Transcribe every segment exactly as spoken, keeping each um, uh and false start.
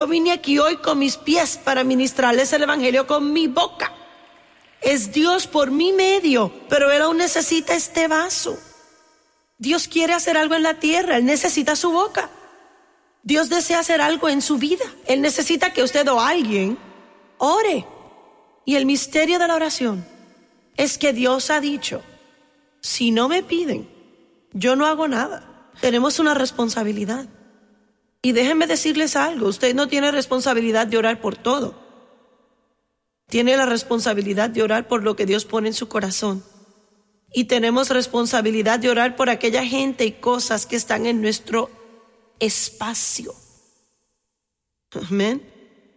vine aquí hoy con mis pies para ministrarles el evangelio con mi boca. Es Dios por mi medio, pero Él aún necesita este vaso. Dios quiere hacer algo en la tierra, Él necesita su boca. Dios desea hacer algo en su vida. Él necesita que usted o alguien ore. Y el misterio de la oración es que Dios ha dicho, si no me piden, yo no hago nada. Tenemos una responsabilidad. Y déjenme decirles algo, usted no tiene responsabilidad de orar por todo. Tiene la responsabilidad de orar por lo que Dios pone en su corazón. Y tenemos responsabilidad de orar por aquella gente y cosas que están en nuestro espacio. Amén.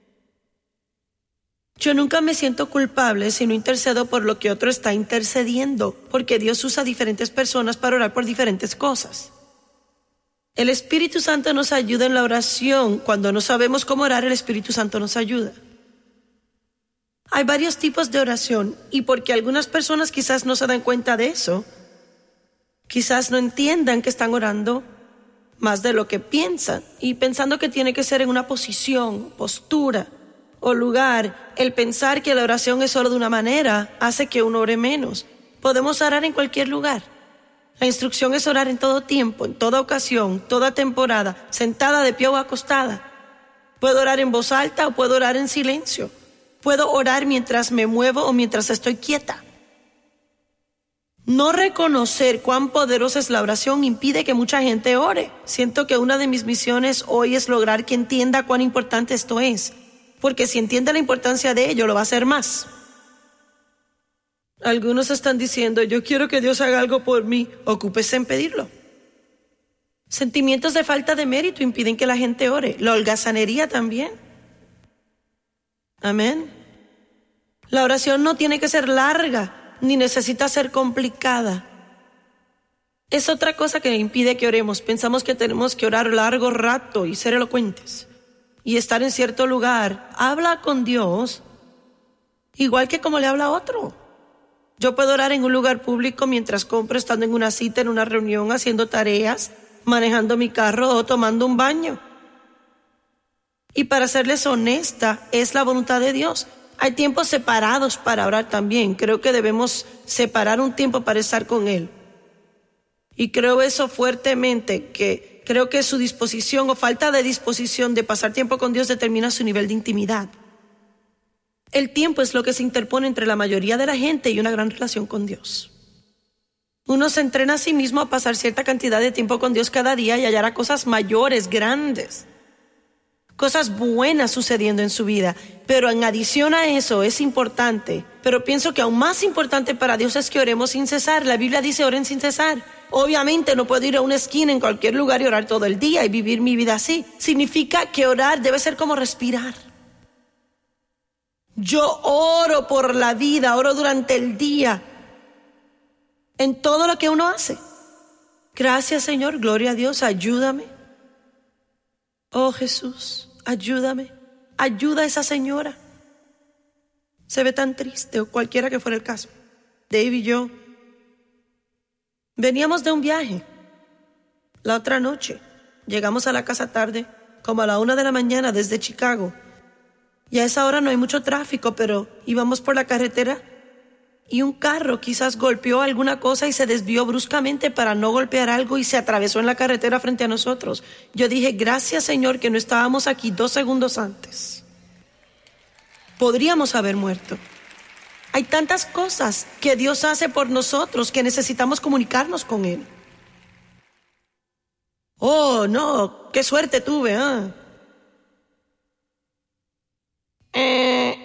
Yo nunca me siento culpable si no intercedo por lo que otro está intercediendo, porque Dios usa diferentes personas para orar por diferentes cosas. El Espíritu Santo nos ayuda en la oración. Cuando no sabemos cómo orar, el Espíritu Santo nos ayuda. Hay varios tipos de oración, y porque algunas personas quizás no se dan cuenta de eso, quizás no entiendan que están orando más de lo que piensan, y pensando que tiene que ser en una posición, postura o lugar, el pensar que la oración es solo de una manera hace que uno ore menos. Podemos orar en cualquier lugar. La instrucción es orar en todo tiempo, en toda ocasión, toda temporada, sentada, de pie o acostada. Puedo orar en voz alta o puedo orar en silencio. Puedo orar mientras me muevo o mientras estoy quieta. No reconocer cuán poderosa es la oración impide que mucha gente ore. Siento que una de mis misiones hoy es lograr que entienda cuán importante esto es, porque si entiende la importancia de ello, lo va a hacer más. Algunos están diciendo, yo quiero que Dios haga algo por mí. Ocúpese en pedirlo. Sentimientos de falta de mérito impiden que la gente ore. La holgazanería también. Amén. La oración no tiene que ser larga, ni necesita ser complicada. Es otra cosa que impide que oremos. Pensamos que tenemos que orar largo rato y ser elocuentes y estar en cierto lugar. Habla con Dios igual que como le habla a otro. Yo puedo orar en un lugar público mientras compro, estando en una cita, en una reunión, haciendo tareas, manejando mi carro o tomando un baño. Y para serles honesta, es la voluntad de Dios. Hay tiempos separados para orar también. Creo que debemos separar un tiempo para estar con Él. Y creo eso fuertemente, que creo que su disposición o falta de disposición de pasar tiempo con Dios determina su nivel de intimidad. El tiempo es lo que se interpone entre la mayoría de la gente y una gran relación con Dios. Uno se entrena a sí mismo a pasar cierta cantidad de tiempo con Dios cada día y hallará cosas mayores, grandes, cosas buenas sucediendo en su vida. Pero en adición a eso es importante, pero pienso que aún más importante para Dios es que oremos sin cesar. La Biblia dice oren sin cesar. Obviamente no puedo ir a una esquina en cualquier lugar y orar todo el día y vivir mi vida así. Significa que orar debe ser como respirar. Yo oro por la vida, oro durante el día, en todo lo que uno hace. Gracias, Señor, gloria a Dios, ayúdame. Oh Jesús, ayúdame, ayuda a esa señora. Se ve tan triste, o cualquiera que fuera el caso. Dave y yo veníamos de un viaje. La otra noche llegamos a la casa tarde, como a la una de la mañana desde Chicago. Y a esa hora no hay mucho tráfico, pero íbamos por la carretera y un carro quizás golpeó alguna cosa y se desvió bruscamente para no golpear algo y se atravesó en la carretera frente a nosotros. Yo dije, gracias, Señor, que no estábamos aquí dos segundos antes. Podríamos haber muerto. Hay tantas cosas que Dios hace por nosotros que necesitamos comunicarnos con Él. Oh, no, qué suerte tuve, ¿eh? Eh.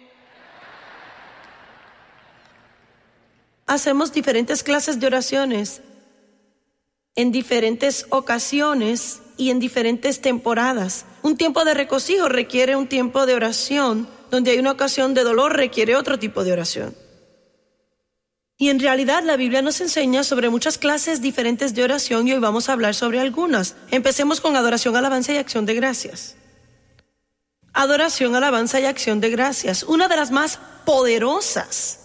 Hacemos diferentes clases de oraciones en diferentes ocasiones y en diferentes temporadas. Un tiempo de regocijo requiere un tiempo de oración, donde hay una ocasión de dolor requiere otro tipo de oración. Y en realidad la Biblia nos enseña sobre muchas clases diferentes de oración y hoy vamos a hablar sobre algunas. Empecemos con adoración, alabanza y acción de gracias. Adoración, alabanza y acción de gracias. Una de las más poderosas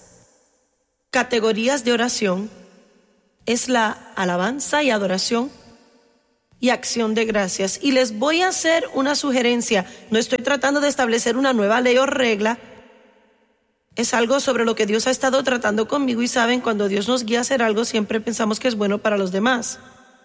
categorías de oración es la alabanza y adoración y acción de gracias. Y les voy a hacer una sugerencia. No estoy tratando de establecer una nueva ley o regla. Es algo sobre lo que Dios ha estado tratando conmigo, y saben, cuando Dios nos guía a hacer algo, siempre pensamos que es bueno para los demás.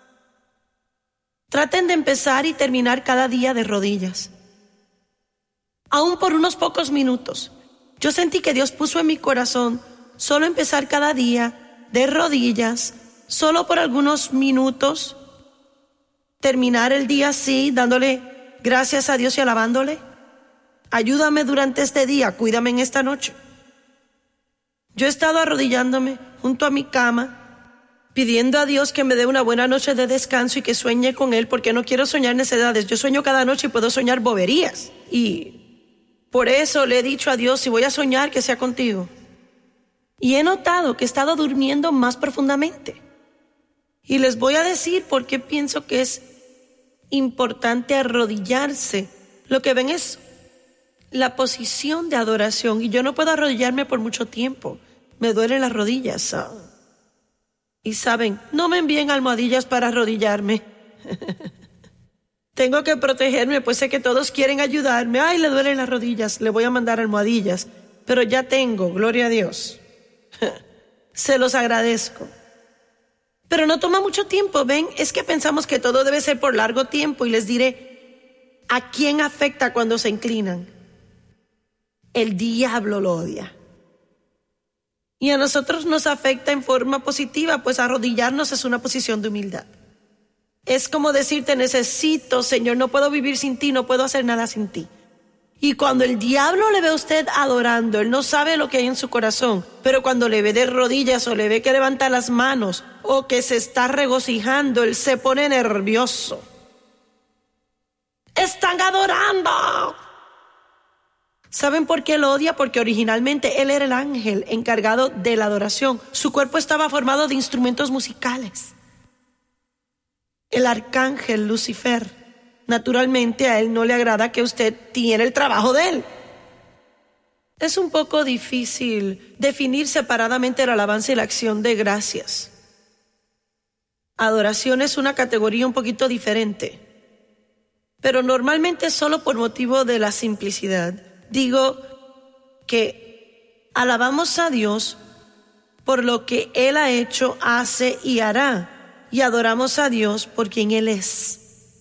Traten de empezar y terminar cada día de rodillas. Aún por unos pocos minutos. Yo sentí que Dios puso en mi corazón solo empezar cada día de rodillas, solo por algunos minutos. Terminar el día así, dándole gracias a Dios y alabándole. Ayúdame durante este día, cuídame en esta noche. Yo he estado arrodillándome junto a mi cama, pidiendo a Dios que me dé una buena noche de descanso y que sueñe con Él, porque no quiero soñar necedades. Yo sueño cada noche y puedo soñar boberías. Y por eso le he dicho a Dios, si voy a soñar, que sea contigo. Y he notado que he estado durmiendo más profundamente. Y les voy a decir por qué pienso que es importante arrodillarse. Lo que ven es la posición de adoración, y yo no puedo arrodillarme por mucho tiempo. Me duelen las rodillas. Y saben, no me envíen almohadillas para arrodillarme. Tengo que protegerme, pues sé que todos quieren ayudarme. Ay, le duelen las rodillas, le voy a mandar almohadillas. Pero ya tengo, gloria a Dios. Se los agradezco. Pero no toma mucho tiempo, ¿ven? Es que pensamos que todo debe ser por largo tiempo, y les diré, ¿a quién afecta cuando se inclinan? El diablo lo odia. Y a nosotros nos afecta en forma positiva, pues arrodillarnos es una posición de humildad. Es como decirte, necesito, Señor, no puedo vivir sin ti, no puedo hacer nada sin ti. Y cuando el diablo le ve a usted adorando, él no sabe lo que hay en su corazón, pero cuando le ve de rodillas o le ve que levanta las manos o que se está regocijando, él se pone nervioso. ¡Están adorando! ¿Saben por qué lo odia? Porque originalmente él era el ángel encargado de la adoración. Su cuerpo estaba formado de instrumentos musicales. El arcángel Lucifer. Naturalmente a él no le agrada que usted tiene el trabajo de él. Es un poco difícil definir separadamente la alabanza y la acción de gracias. Adoración es una categoría un poquito diferente, pero normalmente solo por motivo de la simplicidad. Digo que alabamos a Dios por lo que Él ha hecho, hace y hará, y adoramos a Dios por quien Él es.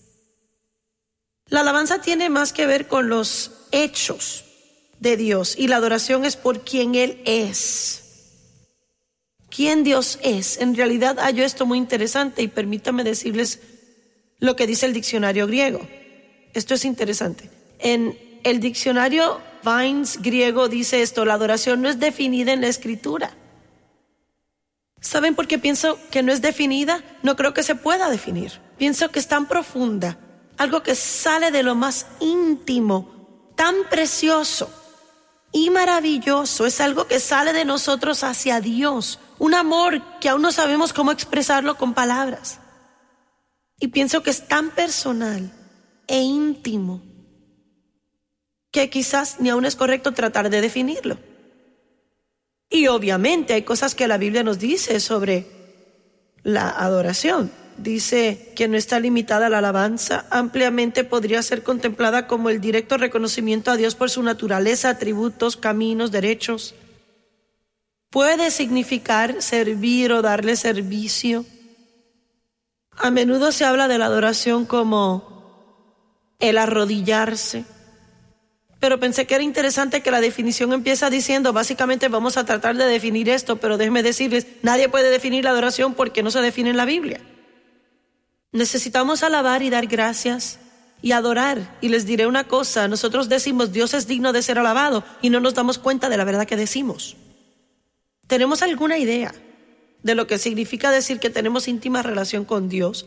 La alabanza tiene más que ver con los hechos de Dios, y la adoración es por quien Él es. ¿Quién Dios es? En realidad hallo esto muy interesante, y permítanme decirles lo que dice el diccionario griego. Esto es interesante. En el diccionario Vines griego dice esto: la adoración no es definida en la escritura. ¿Saben por qué pienso que no es definida? No creo que se pueda definir. Pienso que es tan profunda, algo que sale de lo más íntimo, tan precioso y maravilloso. Es algo que sale de nosotros hacia Dios, un amor que aún no sabemos cómo expresarlo con palabras. Y pienso que es tan personal e íntimo que quizás ni aún es correcto tratar de definirlo. Y obviamente hay cosas que la Biblia nos dice sobre la adoración. Dice que no está limitada a la alabanza, ampliamente podría ser contemplada como el directo reconocimiento a Dios por su naturaleza, atributos, caminos, derechos. Puede significar servir o darle servicio. A menudo se habla de la adoración como el arrodillarse, pero pensé que era interesante que la definición empieza diciendo, básicamente vamos a tratar de definir esto, pero déjenme decirles, nadie puede definir la adoración porque no se define en la Biblia. Necesitamos alabar y dar gracias y adorar. Y les diré una cosa, nosotros decimos Dios es digno de ser alabado y no nos damos cuenta de la verdad que decimos. ¿Tenemos alguna idea de lo que significa decir que tenemos íntima relación con Dios?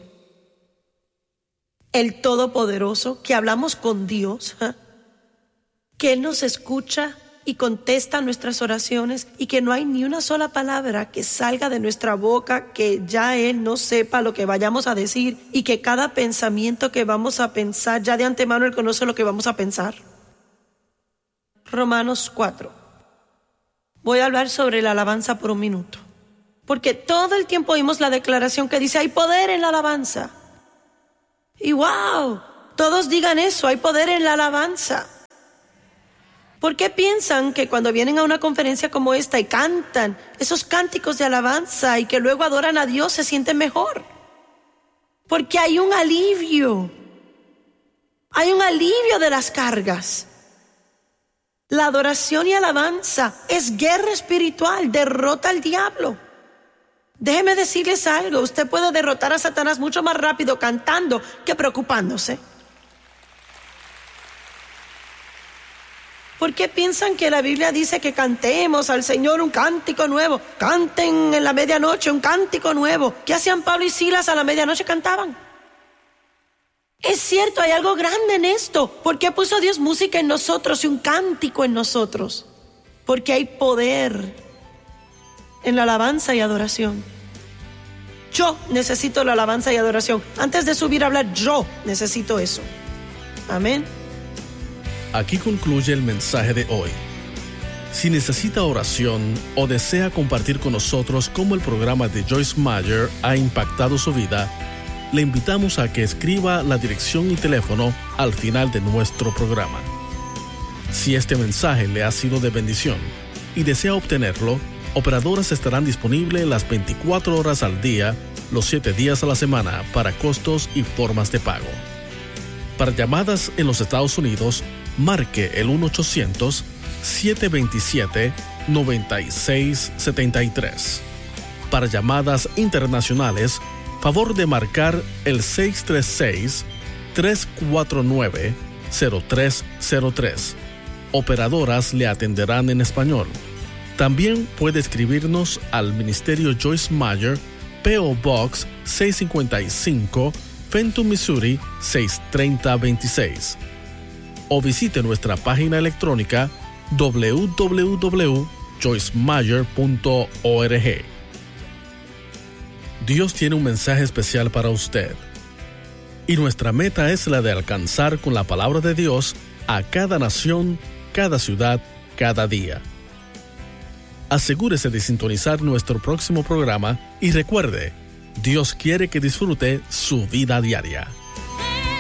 El Todopoderoso, que hablamos con Dios, ¿eh? Que Él nos escucha y contesta nuestras oraciones, y que no hay ni una sola palabra que salga de nuestra boca que ya Él no sepa lo que vayamos a decir, y que cada pensamiento que vamos a pensar, ya de antemano Él conoce lo que vamos a pensar. Romanos cuatro. Voy a hablar sobre la alabanza por un minuto, porque todo el tiempo oímos la declaración que dice hay poder en la alabanza. Y wow, todos digan eso, hay poder en la alabanza. ¿Por qué piensan que cuando vienen a una conferencia como esta y cantan esos cánticos de alabanza y que luego adoran a Dios se sienten mejor? Porque hay un alivio, hay un alivio de las cargas. La adoración y alabanza es guerra espiritual, derrota al diablo. Déjeme decirles algo, usted puede derrotar a Satanás mucho más rápido cantando que preocupándose. ¿Por qué piensan que la Biblia dice que cantemos al Señor un cántico nuevo? Canten en la medianoche un cántico nuevo. ¿Qué hacían Pablo y Silas a la medianoche? Cantaban. Es cierto, hay algo grande en esto. ¿Por qué puso Dios música en nosotros y un cántico en nosotros? Porque hay poder en la alabanza y adoración. Yo necesito la alabanza y adoración. Antes de subir a hablar, yo necesito eso. Amén. Aquí concluye el mensaje de hoy. Si necesita oración o desea compartir con nosotros cómo el programa de Joyce Meyer ha impactado su vida, le invitamos a que escriba la dirección y teléfono al final de nuestro programa. Si este mensaje le ha sido de bendición y desea obtenerlo, operadoras estarán disponibles las veinticuatro horas al día, los siete días a la semana para costos y formas de pago. Para llamadas en los Estados Unidos, marque el uno ochocientos, siete dos siete, nueve seis siete tres. Para llamadas internacionales, favor de marcar el seis tres seis, tres cuatro nueve, cero tres cero tres. Operadoras le atenderán en español. También puede escribirnos al Ministerio Joyce Meyer, P O Box seiscientos cincuenta y cinco, Fenton, Missouri seis tres cero dos seis. O visite nuestra página electrónica doble u doble u doble u punto joyce meyer punto org. Dios tiene un mensaje especial para usted. Y nuestra meta es la de alcanzar con la palabra de Dios a cada nación, cada ciudad, cada día. Asegúrese de sintonizar nuestro próximo programa y recuerde, Dios quiere que disfrute su vida diaria.